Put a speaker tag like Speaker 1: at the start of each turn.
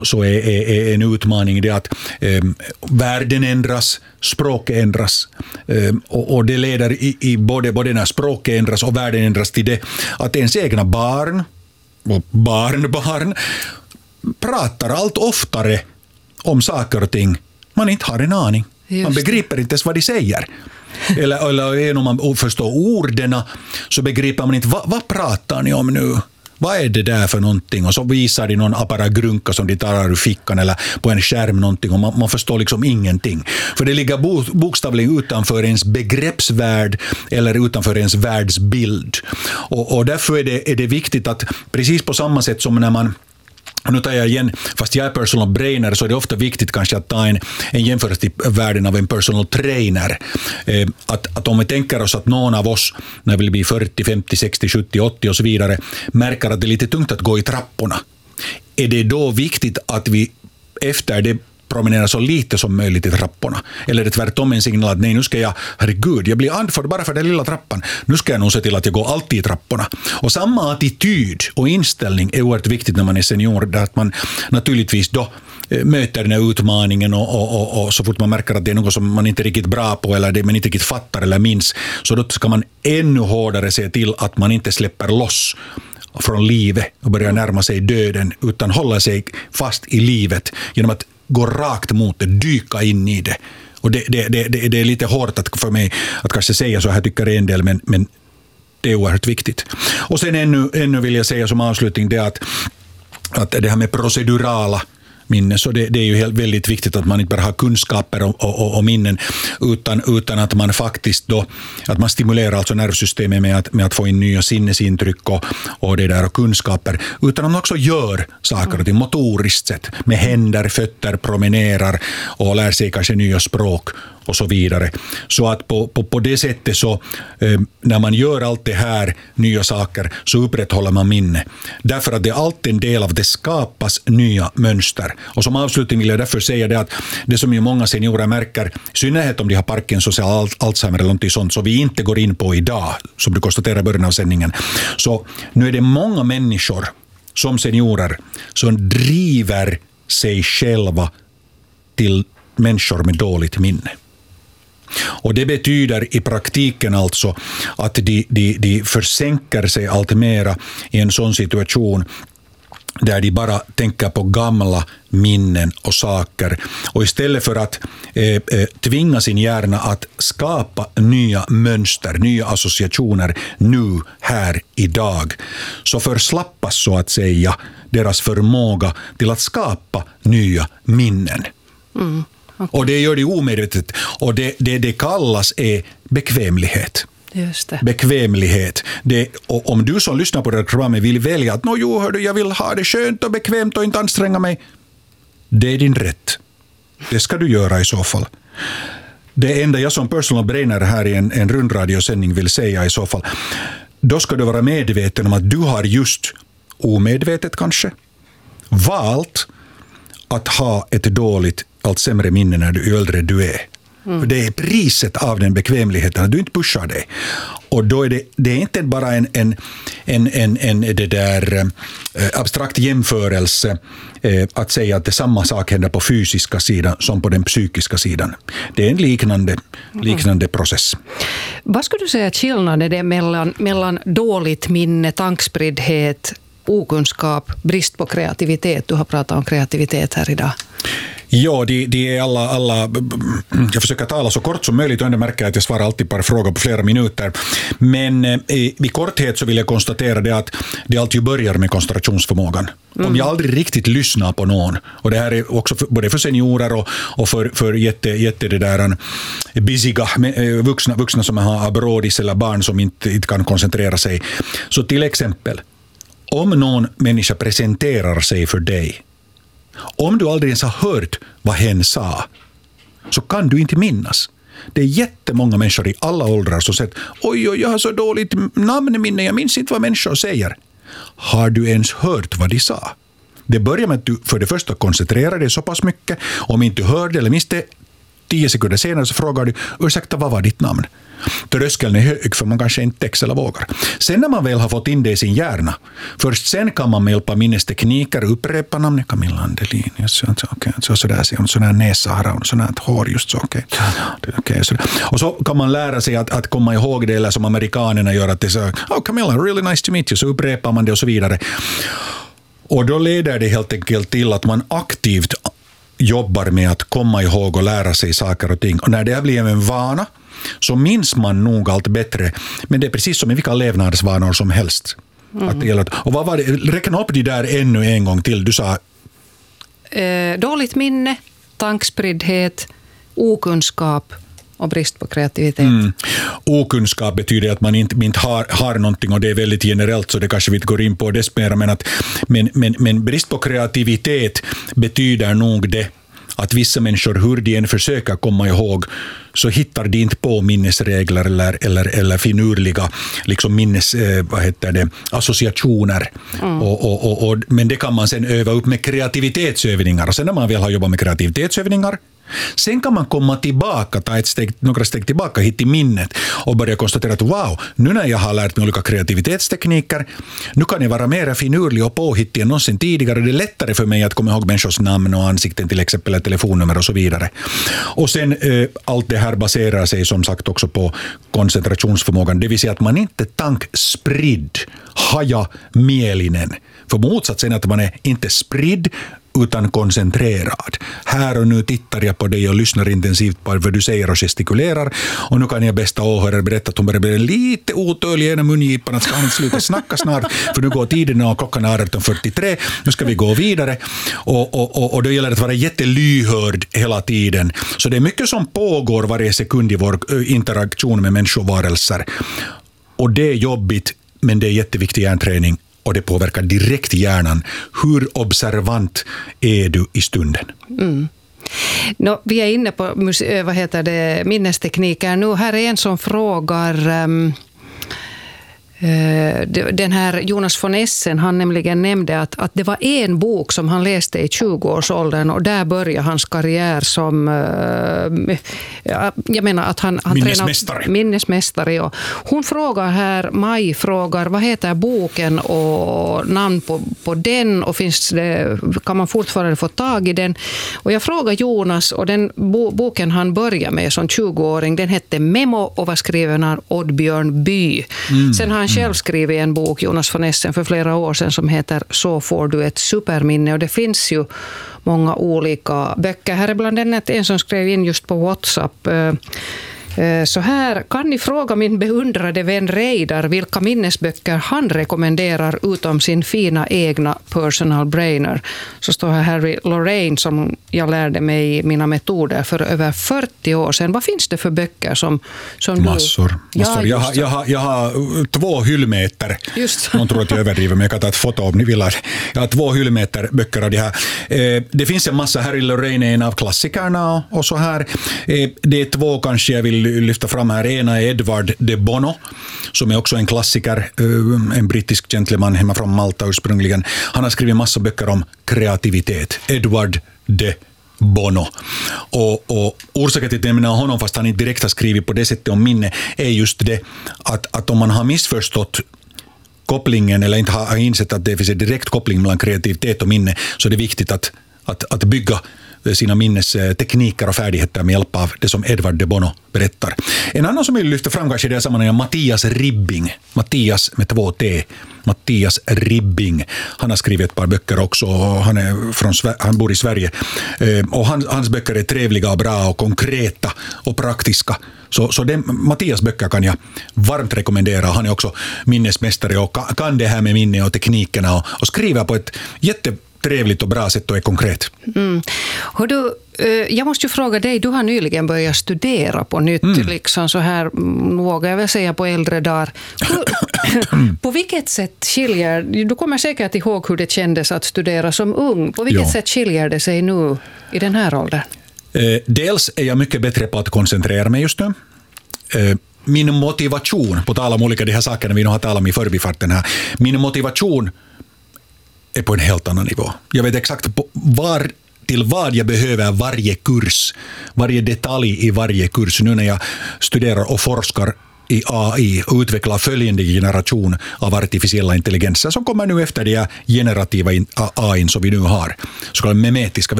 Speaker 1: så är en utmaning det att världen ändras, språket ändras och det leder i både när språket ändras och världen ändras till det att ens egna barn och barnbarn pratar allt oftare om saker och ting man inte har en aning. Man begriper inte ens vad de säger. Eller om man förstår orden så begriper man inte vad pratar ni om nu? Vad är det där för någonting? Och så visar de någon apparatgrunka som de tar ur fickan eller på en skärm någonting och man förstår liksom ingenting. För det ligger bokstavligen utanför ens begreppsvärld eller utanför ens världsbild. Och därför är det viktigt att precis på samma sätt som när man nu tar jag igen, fast jag är personal brainer så är det ofta viktigt kanske att ta en jämförelse till världen av en personal trainer. Att om vi tänker oss att någon av oss när vi blir 40, 50, 60, 70, 80 och så vidare märker att det är lite tungt att gå i trapporna. Är det då viktigt att vi efter det promenera så lite som möjligt i trapporna? Eller är det tvärtom en signal att nej, nu ska jag, herregud, jag blir andfådd bara för den lilla trappan. Nu ska jag nog se till att jag går alltid i trapporna. Och samma attityd och inställning är oerhört viktigt när man är senior, där att man naturligtvis då möter den här utmaningen och så fort man märker att det är något som man inte är riktigt bra på eller det man inte riktigt fattar eller minns, så då ska man ännu hårdare se till att man inte släpper loss från livet och börjar närma sig döden, utan hålla sig fast i livet genom att gå rakt mot det, dyka in i det. Och det är lite hårt för mig att kanske säga så här, tycker en del, men det är oerhört viktigt. Och sen ännu vill jag säga som avslutning det att det här med procedurala minnen, så det är ju väldigt viktigt att man inte bara har kunskaper och minnen utan att man faktiskt då att man stimulerar alltså nervsystemet med att få in nya sinnesintryck och det där och kunskaper, utan att man också gör saker och ting motoriskt sett med händer, fötter, promenerar och lär sig kanske nya språk och så vidare. Så att på det sättet så när man gör allt det här nya saker så upprätthåller man minne. Därför att det är alltid en del av det skapas nya mönster. Och som avslutning vill jag därför säga det att det som ju många seniorer märker, i synnerhet om de har Parkinsons eller Alzheimer eller någonting sånt, så vi inte går in på idag, som du konstaterar i början av sändningen. Så nu är det många människor som seniorer som driver sig själva till människor med dåligt minne. Och det betyder i praktiken alltså att de försänker sig allt mera i en sån situation där de bara tänker på gamla minnen och saker. Och istället för att tvinga sin hjärna att skapa nya mönster, nya associationer nu, här, idag, så förslappas så att säga deras förmåga till att skapa nya minnen. Mm. Okay. Och det gör det omedvetet. Och det kallas bekvämlighet.
Speaker 2: Just det.
Speaker 1: Bekvämlighet. Och om du som lyssnar på det här programmet vill välja att jag vill ha det skönt och bekvämt och inte anstränga mig. Det är din rätt. Det ska du göra i så fall. Det enda jag som personal brainer här i en rundradiosändning vill säga i så fall, då ska du vara medveten om att du har just omedvetet kanske valt att ha ett dåligt, allt sämre minne när du äldre du är. Mm. Det är priset av den bekvämligheten att du inte pushar dig. Och då är det är inte bara en det där abstrakt jämförelse att säga att det samma sak händer på fysiska sidan som på den psykiska sidan. Det är en liknande process.
Speaker 2: Vad skulle du säga att skillnaden är mellan dåligt minne, tankspriddhet, okunskap, brist på kreativitet? Du har pratat om kreativitet här idag.
Speaker 1: Ja, de är alla jag försöker tala så kort som möjligt och ändå märker att jag svarar alltid på frågor på flera minuter. Men i korthet så vill jag konstatera det att det alltid börjar med koncentrationsförmågan. Om jag aldrig riktigt lyssnar på någon, och det här är också både för seniorer och för jätte det där busyga vuxna som har brådis eller barn som inte kan koncentrera sig. Så till exempel, om någon människa presenterar sig för dig, om du aldrig ens har hört vad hen sa, så kan du inte minnas. Det är jättemånga människor i alla åldrar som säger oj, jag har så dåligt namnminne, jag minns inte vad människor säger. Har du ens hört vad de sa? Det börjar med att du för det första koncentrerar dig så pass mycket. Om inte du hörde eller minns det, 10 sekunder senare så frågar du, ursäkta, vad var ditt namn? Tröskeln är hög för man kanske inte textar eller vågar. Sen när man väl har fått in det i sin hjärna, först sen kan man med hjälp av minnestekniker upprepa namnet Camilla Andelin. Sådär näsa har hon, sådär hår just så. Okay. Och så kan man lära sig att komma ihåg det, eller som amerikanerna gör, att det är så, Camilla, really nice to meet you, så upprepar man det och så vidare. Och då leder det helt enkelt till att man aktivt jobbar med att komma ihåg och lära sig saker och ting. Och när det blir en vana så minns man nog allt bättre. Men det är precis som i vilka levnadsvanor som helst. Och vad var det? Räkna upp de där ännu en gång till. Du sa...
Speaker 2: dåligt minne, tankspriddhet, okunskap och brist på kreativitet.
Speaker 1: Okunskap betyder att man inte har någonting, och det är väldigt generellt, så det kanske vi inte går in på dess mer. Men brist på kreativitet betyder nog det att vissa människor, hur de än försöker komma ihåg, så hittar de inte på minnesregler eller finurliga liksom associationer. Men det kan man sen öva upp med kreativitetsövningar. Och sen när man väl har jobbat med kreativitetsövningar, sen kan man komma tillbaka, ta några steg tillbaka hit i minnet och börja konstatera att wow, nu när jag har lärt mig olika kreativitetstekniker, nu kan jag vara mer finurlig och påhittig än någonsin tidigare. Det är lättare för mig att komma ihåg människors namn och ansikten till exempel, eller telefonnummer och så vidare. Och sen allt det här baserar sig som sagt också på koncentrationsförmågan, det vill säga att man inte tankspridd, haja mielinen. För motsatsen att man är inte spridd utan koncentrerad. Här och nu tittar jag på dig och lyssnar intensivt på vad du säger och gestikulerar. Och nu kan jag bästa åhörare berätta att hon börjar bli lite otålig genom mungipan. Att ska hon sluta snacka snart, för nu går tiden och klockan är 18.43. Nu ska vi gå vidare. Och då gäller det att vara jättelyhörd hela tiden. Så det är mycket som pågår varje sekund i vår interaktion med människovarelser. Och det är jobbigt, men det är jätteviktig hjärnträning. Och det påverkar direkt hjärnan. Hur observant är du i stunden?
Speaker 2: Vi är inne på minnestekniker nu. Här är en som frågar... den här Jonas von Essen, han nämligen nämnde att det var en bok som han läste i 20-årsåldern, och där började hans karriär som jag menar att han minnesmästare. Och hon frågar här, Maj frågar, vad heter boken och namn på den, och kan man fortfarande få tag i den? Och jag frågar Jonas, och den boken han började med som 20-åring, den hette Memo och var skriven av Oddbjörn By. Sen har han själv skrivit en bok, Jonas von Essen, för flera år sedan som heter Så får du ett superminne, och det finns ju många olika böcker. Här är bland annat en som skrev in just på WhatsApp. Så här, kan ni fråga min beundrade vän Reidar vilka minnesböcker han rekommenderar utom sin fina egna personal brainer. Så står här Harry Lorraine som jag lärde mig mina metoder för över 40 år sedan. Vad finns det för böcker som
Speaker 1: Massor.
Speaker 2: Ja,
Speaker 1: jag har 2 hyllmeter.
Speaker 2: Just.
Speaker 1: Någon tror att jag överdriver, men jag kan ta ett foto om ni vill. Jag har 2 hyllmeter böcker av det här. Det finns en massa. Harry Lorraine är en av klassikerna och så här. Det är 2 kanske jag vill lyfta fram här. Ena är Edward de Bono, som är också en klassiker, en brittisk gentleman hemma från Malta ursprungligen. Han har skrivit massa böcker om kreativitet. Edward de Bono. Och orsaken till att jag menar honom, fast han inte direkt har skrivit på det sättet om minne, är just det att om man har missförstått kopplingen eller inte har insett att det finns en direkt koppling mellan kreativitet och minne, så är det viktigt att bygga sina minnestekniker och färdigheter med hjälp av det som Edward de Bono berättar. En annan som vill lyfta fram kanske i det här sammanhanget är Mattias Ribbing. Mattias med 2 T. Mattias Ribbing. Han har skrivit ett par böcker också, och han bor i Sverige. Och hans böcker är trevliga och bra och konkreta och praktiska. Så Mattias böcker kan jag varmt rekommendera. Han är också minnesmästare och kan det här med minne och teknikerna och skriver på ett jättetrevligt och bra sätt och är konkret.
Speaker 2: Hör du, jag måste ju fråga dig, du har nyligen börjat studera på nytt, liksom så här, vågar jag väl säga på äldre dagar. På vilket sätt skiljer, du kommer säkert ihåg hur det kändes att studera som ung, på vilket sätt skiljer det sig nu i den här åldern?
Speaker 1: Dels är jag mycket bättre på att koncentrera mig just nu. Min motivation, på tal om olika de här sakerna vi nu har talat om i förbifarten här, min motivation är på en helt annan nivå. Jag vet exakt var till vad jag behöver varje kurs, varje detalj i varje kurs. Nu när jag studerar och forskar i AI och utveckla följande generation av artificiella intelligenser som kommer nu efter det generativa AI som vi nu har, så kallade memetiska